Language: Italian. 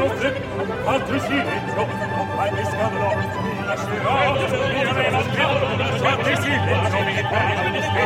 nostre, altri silenzio, ormai mi scadono, lascerò, io ne lo schiavo, fatti silenzio, mi parla di